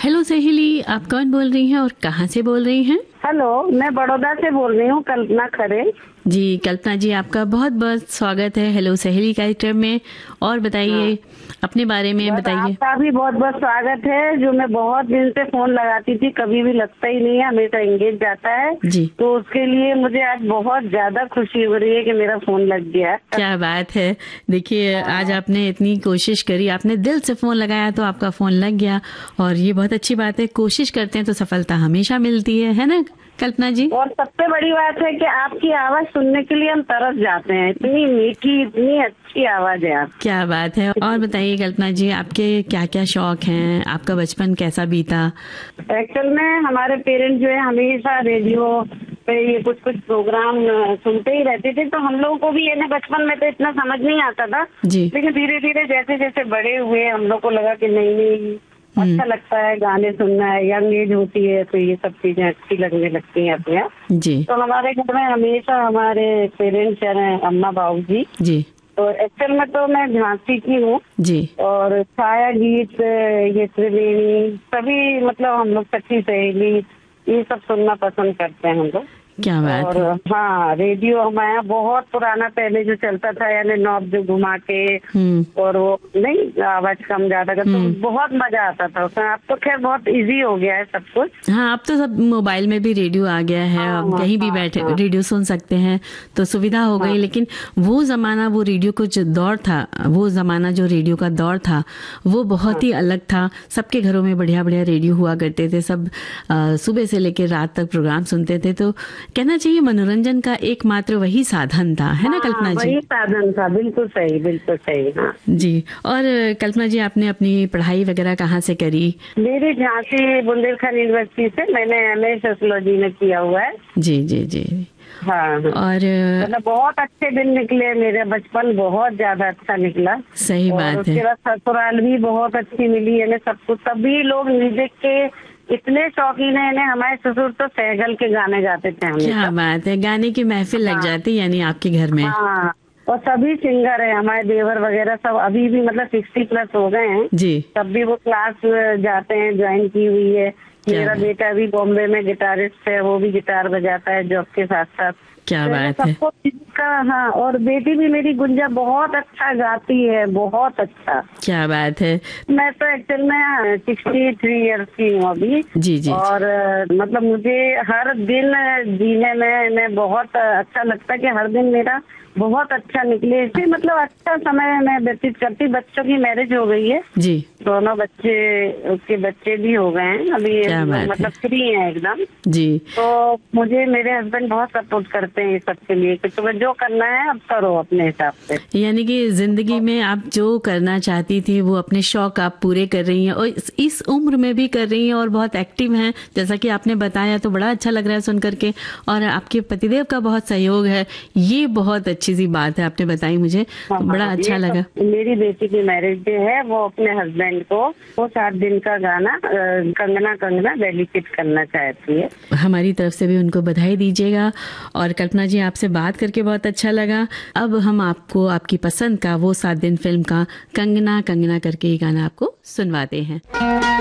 Hello सहेली, आप कौन बोल रही हैं और कहाँ से बोल रही हैं? हेलो, मैं बड़ौदा से बोल रही हूँ, कल्पना खरे। जी कल्पना जी, आपका बहुत बहुत स्वागत है हेलो सहेली कार्यक्रम में। और बताइए अपने बारे में बताइए। आपका भी बहुत बहुत स्वागत है। जो मैं बहुत दिन से फोन लगाती थी, कभी भी लगता ही नहीं है, हमेशा एंगेज जाता है जी। तो उसके लिए मुझे आज बहुत ज्यादा खुशी हो रही है कि मेरा फोन लग गया। क्या बात है। देखिए आज आपने इतनी कोशिश करी, आपने दिल से फोन लगाया तो आपका फोन लग गया और ये बहुत अच्छी बात है। कोशिश करते हैं तो सफलता हमेशा मिलती है ना कल्पना जी? और सबसे बड़ी बात है कि आपकी आवाज सुनने के लिए हम तरस जाते हैं। इतनी मीठी, इतनी अच्छी आवाज है आप। क्या बात है। और बताइए कल्पना जी, आपके क्या क्या शौक हैं, आपका बचपन कैसा बीता? एक्चुअल में हमारे पेरेंट्स जो है हमेशा रेडियो पे ये कुछ कुछ प्रोग्राम सुनते ही रहते थे, तो हम लोगों को भी ये ना बचपन में तो इतना समझ नहीं आता था जी। लेकिन धीरे धीरे जैसे जैसे बड़े हुए हम लोग को लगा कि नहीं अच्छा लगता है गाने सुनना है। यंग एज होती है तो ये सब चीजें अच्छी लगने लगती हैं अपने आप। जी। तो हमारे घर में हमेशा हमारे पेरेंट्स हैं, अम्मा बाबू जी। तो एक्चुअल में तो मैं झांसी की हूँ जी। और छाया गीत, ये त्रिवेणी, सभी मतलब हम लोग सच्ची सहेली ये सब सुनना पसंद करते हैं हम लोग। क्या बात और है। हाँ, रेडियो हमारे यहाँ बहुत पुराना पहले जो चलता था, यानी नॉब जो घुमा के और वो नहीं आवाज कम ज्यादा कर, तो बहुत मजा आता था उसमें। अब तो खैर बहुत इजी हो गया है सब कुछ। हाँ, अब तो सब मोबाइल में भी रेडियो आ गया है। अब कहीं भी बैठे रेडियो सुन सकते हैं तो सुविधा हो गई। लेकिन वो जमाना, वो रेडियो को जो दौर था, वो जमाना जो रेडियो का दौर था वो बहुत ही अलग था। सबके घरों में बढ़िया बढ़िया रेडियो हुआ करते थे। सब सुबह से लेकर रात तक प्रोग्राम सुनते थे। तो कहना चाहिए मनोरंजन का एकमात्र वही साधन था, है ना कल्पना जी? वही साधन था, बिल्कुल सही, बिल्कुल सही। हाँ जी। और कल्पना जी, आपने अपनी पढ़ाई वगैरह कहाँ से करी? मेरी झांसी बुंदेलखंड यूनिवर्सिटी से मैंने MA सोशियोलॉजी में किया हुआ है। जी जी जी। हाँ। और मतलब बहुत अच्छे दिन निकले, मेरे बचपन बहुत ज्यादा अच्छा निकला। सही बात है। उसके बाद ससुराल भी बहुत अच्छी मिली है सब कुछ। सभी लोग म्यूजिक के इतने शौकीन है। हमारे ससुर तो सहगल के गाने गाते थे हमेशा। क्या बात है, गाने की महफिल लग जाती यानी आपके घर में? हाँ, और सभी सिंगर है हमारे देवर वगैरह सब अभी भी मतलब 60+ हो गए हैं जी। तब भी वो क्लास जाते हैं, ज्वाइन की हुई है। मेरा बेटा भी बॉम्बे में गिटारिस्ट है, वो भी गिटार बजाता है जॉब के साथ साथ। क्या बात है। सबको का हाँ। और बेटी भी मेरी गुंजा बहुत अच्छा गाती है, बहुत अच्छा। क्या बात है। मैं तो एक्चुअल में 63 ईयर्स की हूँ अभी। जी जी। और मतलब मुझे हर दिन जीने में बहुत अच्छा लगता है कि हर दिन मेरा बहुत अच्छा निकले। इसे मतलब अच्छा समय मैं व्यतीत करती। बच्चों की मैरिज हो गई है जी। दोनों बच्चे, उसके बच्चे भी हो गए हैं अभी, मतलब फ्री हैं एकदम जी। तो मुझे मेरे हस्बैंड बहुत सपोर्ट करते हैं सब के लिए कि तुम्हें जो करना है अब करो अपने हिसाब से। यानी कि जिंदगी में आप जो करना चाहती थी वो अपने शौक आप पूरे कर रही हैं और इस उम्र में भी कर रही हैं और बहुत एक्टिव हैं जैसा कि आपने बताया। तो बड़ा अच्छा लग रहा है सुन करके। और आपके पतिदेव का बहुत सहयोग है, ये बहुत अच्छी सी बात है आपने बताई मुझे। तो बड़ा अच्छा लगा। मेरी बेटी की मैरिज डे है, वो अपने हस्बैंड को वो 7 दिन का गाना कंगना कंगना डेडिकेट करना चाहती है। हमारी तरफ से भी उनको बधाई दीजिएगा। और कल्पना जी, आपसे बात करके बहुत अच्छा लगा। अब हम आपको आपकी पसंद का वो 7 दिन फिल्म का कंगना कंगना करके ये गाना आपको सुनवाते हैं।